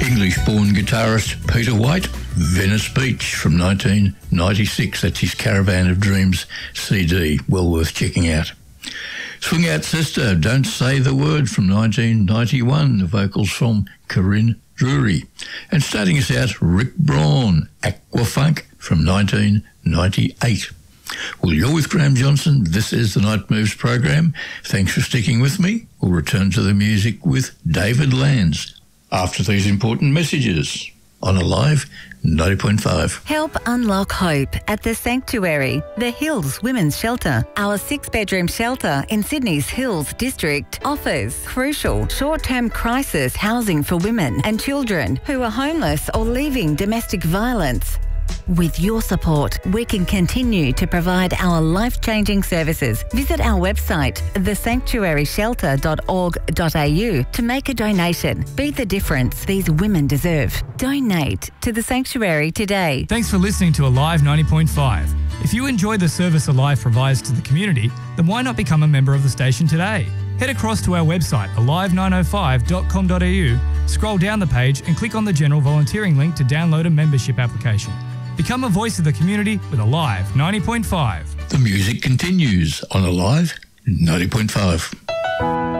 English-born guitarist Peter White, Venice Beach from 1996. That's his Caravan of Dreams CD, well worth checking out. Swing Out Sister, Don't Say the Word from 1991, the vocals from Corinne Drury. And starting us out, Rick Braun, Aquafunk from 1998. Well, you're with Graham Johnson. This is the Night Moves program. Thanks for sticking with me. We'll return to the music with David Lanz after these important messages on Alive 90.5. Help unlock hope at The Sanctuary, The Hills Women's Shelter. Our 6-bedroom shelter in Sydney's Hills District offers crucial short-term crisis housing for women and children who are homeless or leaving domestic violence. With your support, we can continue to provide our life-changing services. Visit our website, thesanctuaryshelter.org.au to make a donation. Be the difference these women deserve. Donate to The Sanctuary today. Thanks for listening to Alive 90.5. If you enjoy the service Alive provides to the community, then why not become a member of the station today? Head across to our website, alive905.com.au, scroll down the page and click on the general volunteering link to download a membership application. Become a voice of the community with Alive 90.5. The music continues on Alive 90.5.